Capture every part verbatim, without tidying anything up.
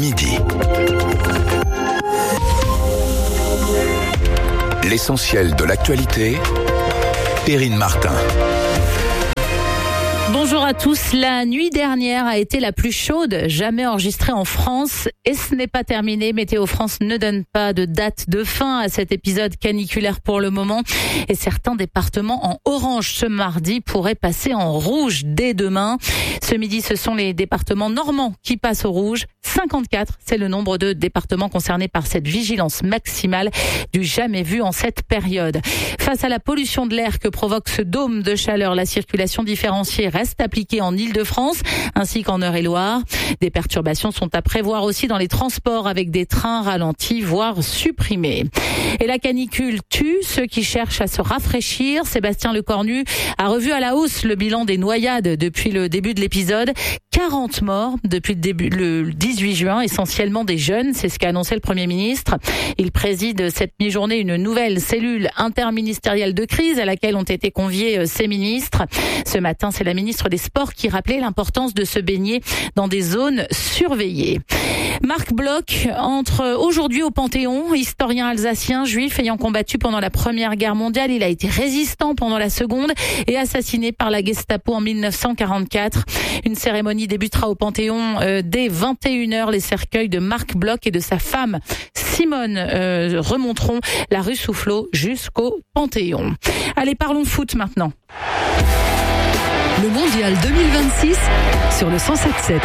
midi. L'essentiel de l'actualité, Perrine Martin. Bonjour à tous. La nuit dernière a été la plus chaude jamais enregistrée en France et ce n'est pas terminé. Météo France ne donne pas de date de fin à cet épisode caniculaire pour le moment et certains départements en orange ce mardi pourraient passer en rouge dès demain. Ce midi, ce sont les départements normands qui passent au rouge. cinquante-quatre, c'est le nombre de départements concernés par cette vigilance maximale du jamais vu en cette période. Face à la pollution de l'air que provoque ce dôme de chaleur, la circulation différenciée reste appliquée en Île-de-France ainsi qu'en Eure-et-Loire. Des perturbations sont à prévoir aussi dans les transports avec des trains ralentis, voire supprimés. Et la canicule tue ceux qui cherchent à se rafraîchir. Sébastien Lecornu a revu à la hausse le bilan des noyades depuis le début de l'épisode. quarante morts depuis le début, le dix-huit juin, essentiellement des jeunes, c'est ce qu'a annoncé le Premier ministre. Il préside cette mi-journée une nouvelle cellule interministérielle de crise à laquelle ont été conviés ces ministres. Ce matin, c'est la ministre des Sports qui rappelait l'importance de se baigner dans des zones surveillées. Marc Bloch entre aujourd'hui au Panthéon, historien alsacien, juif ayant combattu pendant la Première Guerre mondiale. Il a été résistant pendant la Seconde et assassiné par la Gestapo en mille neuf cent quarante-quatre. Une cérémonie débutera au Panthéon euh, dès vingt et une heures. Les cercueils de Marc Bloch et de sa femme Simone euh, remonteront la rue Soufflot jusqu'au Panthéon. Allez, parlons foot maintenant. Le mondial deux mille vingt-six sur le cent sept sept.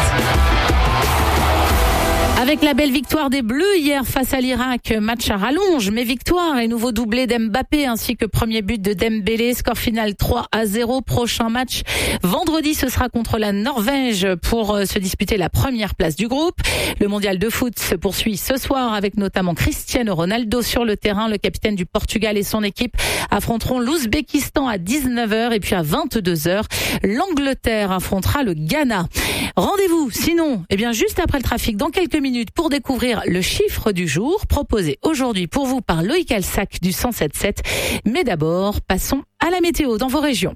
Avec la belle victoire des Bleus hier face à l'Irak, match à rallonge, mais victoire et nouveau doublé d'Mbappé ainsi que premier but de Dembélé, score final trois à zéro. Prochain match vendredi, ce sera contre la Norvège pour se disputer la première place du groupe. Le mondial de foot se poursuit ce soir avec notamment Cristiano Ronaldo sur le terrain. Le capitaine du Portugal et son équipe affronteront l'Ouzbékistan à dix-neuf heures et puis à vingt-deux heures, l'Angleterre affrontera le Ghana. Rendez-vous sinon, eh bien juste après le trafic dans quelques minutes pour découvrir le chiffre du jour proposé aujourd'hui pour vous par Loïc Alsac du cent sept sept. Mais d'abord, passons à la météo dans vos régions.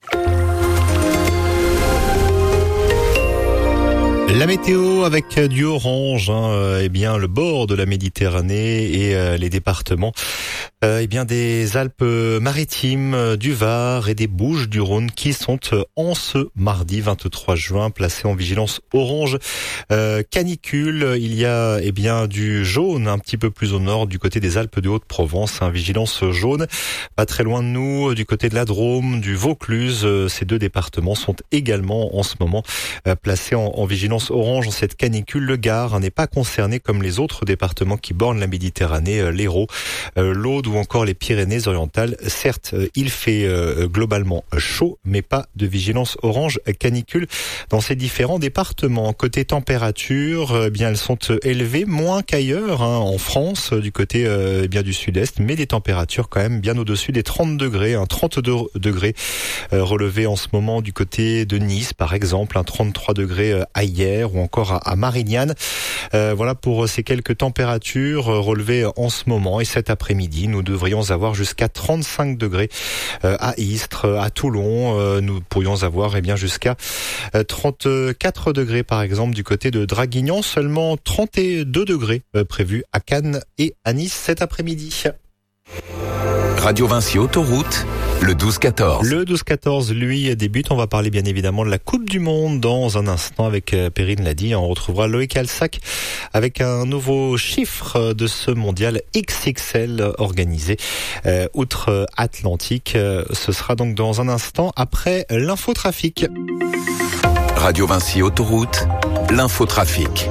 La météo avec du orange, hein, eh bien le bord de la Méditerranée et euh, les départements euh, eh bien des Alpes-Maritimes, euh, du Var et des Bouches-du-Rhône qui sont euh, en ce mardi vingt-trois juin placés en vigilance orange euh, canicule. Il y a eh bien du jaune un petit peu plus au nord du côté des Alpes de Haute-Provence, hein, vigilance jaune pas très loin de nous du côté de la Drôme, du Vaucluse. Euh, ces deux départements sont également en ce moment euh, placés en, en vigilance orange en cette canicule. Le Gard n'est pas concerné comme les autres départements qui bornent la Méditerranée, l'Hérault, l'Aude ou encore les Pyrénées-Orientales. Certes, il fait globalement chaud, mais pas de vigilance orange canicule dans ces différents départements. Côté température, eh bien elles sont élevées, moins qu'ailleurs hein, en France, du côté eh bien du sud-est, mais des températures quand même bien au-dessus des trente degrés, hein, trente-deux degrés euh, relevés en ce moment du côté de Nice par exemple, un trente-trois degrés à hier ou encore à, à Marignane. Euh, voilà pour ces quelques températures relevées en ce moment. Et cet après-midi, nous devrions avoir jusqu'à trente-cinq degrés euh, à Istres, à Toulon. Euh, nous pourrions avoir eh bien jusqu'à euh, trente-quatre degrés par exemple du côté de Draguignan. Seulement trente-deux degrés euh, prévus à Cannes et à Nice cet après-midi. Radio Vinci Autoroute, le douze quatorze. Le douze quatorze, lui, débute. On va parler bien évidemment de la Coupe du Monde dans un instant avec Perrine l'a dit. On retrouvera Loïc Alsac avec un nouveau chiffre de ce mondial X X L organisé euh, outre-Atlantique. Ce sera donc dans un instant après l'infotrafic. Radio Vinci Autoroute, l'infotrafic.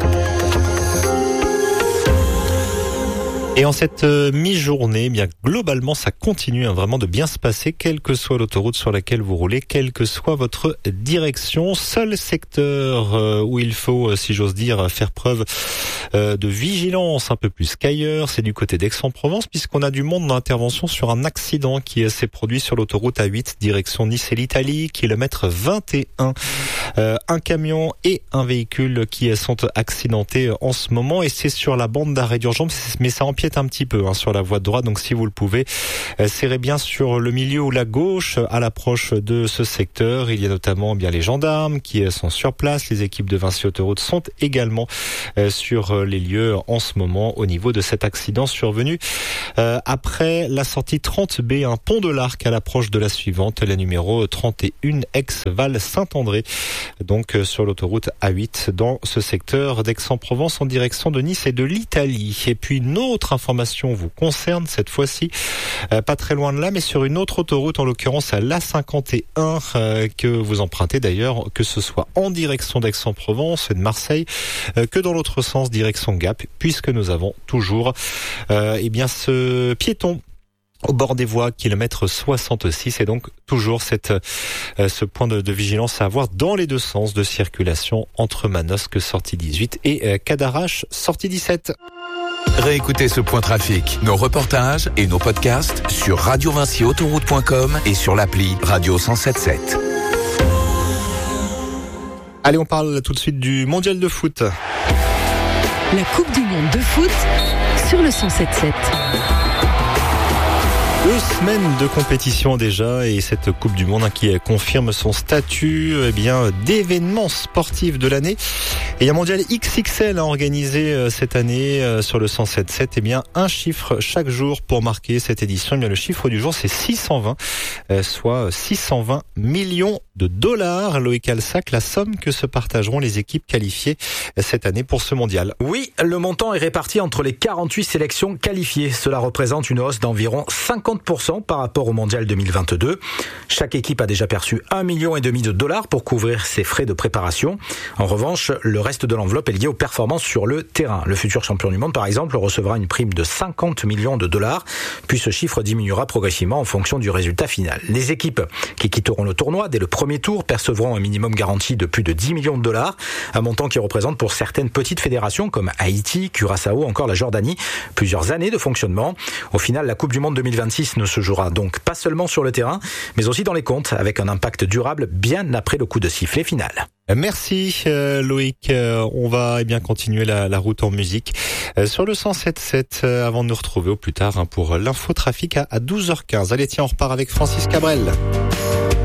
Et en cette euh, mi-journée, eh bien globalement, ça continue hein, vraiment de bien se passer, quelle que soit l'autoroute sur laquelle vous roulez, quelle que soit votre direction. Seul secteur euh, où il faut, si j'ose dire, faire preuve euh, de vigilance un peu plus qu'ailleurs, c'est du côté d'Aix-en-Provence, puisqu'on a du monde d'intervention sur un accident qui s'est produit sur l'autoroute A huit, direction Nice et l'Italie, kilomètre vingt et un. Euh, un camion et un véhicule qui sont accidentés en ce moment, et c'est sur la bande d'arrêt d'urgence, mais ça empiète un petit peu hein, sur la voie de droite, donc si vous le pouvez, euh, serrez bien sur le milieu ou la gauche à l'approche de ce secteur. Il y a notamment bien les gendarmes qui sont sur place, les équipes de Vinci Autoroute sont également euh, sur sur les lieux en ce moment au niveau de cet accident survenu euh, après la sortie trente B, un pont de l'Arc à l'approche de la suivante, la numéro trente et un ex-Val Saint-André, donc euh, sur l'autoroute A huit dans ce secteur d'Aix-en-Provence en direction de Nice et de l'Italie. Et puis une autre information vous concerne cette fois-ci, euh, pas très loin de là, mais sur une autre autoroute, en l'occurrence à l'A cinquante et un, euh, que vous empruntez d'ailleurs, que ce soit en direction d'Aix-en-Provence et de Marseille, euh, que dans l'autre sens, direction Gap, puisque nous avons toujours euh, eh bien ce piéton au bord des voies, kilomètre soixante-six, et donc toujours cette, euh, ce point de, de vigilance à avoir dans les deux sens de circulation entre Manosque, sortie dix-huit, et euh, Cadarache, sortie dix-sept. Réécoutez ce point trafic, nos reportages et nos podcasts sur radio vinci autoroute point com et sur l'appli Radio cent soixante-dix-sept. Allez, on parle tout de suite du mondial de foot. La Coupe du Monde de foot sur le cent soixante-dix-sept. Deux semaines de compétition déjà, et cette Coupe du Monde hein, qui confirme son statut eh bien d'événement sportif de l'année. Et un mondial X X L a organisé euh, cette année euh, sur le cent soixante-dix-sept. Eh bien un chiffre chaque jour pour marquer cette édition. Eh bien le chiffre du jour c'est six cent vingt, euh, soit six cent vingt millions de dollars. Loïc Alsac, la somme que se partageront les équipes qualifiées cette année pour ce mondial. Oui, le montant est réparti entre les quarante-huit sélections qualifiées. Cela représente une hausse d'environ cinquante pour cent par rapport au mondial deux mille vingt-deux. Chaque équipe a déjà perçu un million et demi de dollars pour couvrir ses frais de préparation. En revanche, le reste de l'enveloppe est lié aux performances sur le terrain. Le futur champion du monde, par exemple, recevra une prime de cinquante millions de dollars, puis ce chiffre diminuera progressivement en fonction du résultat final. Les équipes qui quitteront le tournoi dès le premier tour percevront un minimum garanti de plus de dix millions de dollars, un montant qui représente pour certaines petites fédérations comme Haïti, Curaçao, encore la Jordanie, plusieurs années de fonctionnement. Au final, la Coupe du Monde deux mille vingt-six ne se jouera donc pas seulement sur le terrain, mais aussi dans les comptes, avec un impact durable bien après le coup de sifflet final. Merci euh, Loïc, euh, on va eh bien continuer la, la route en musique euh, sur le cent soixante-dix-sept euh, avant de nous retrouver au plus tard hein, pour l'infotrafic à, à douze heures quinze. Allez tiens, on repart avec Francis Cabrel.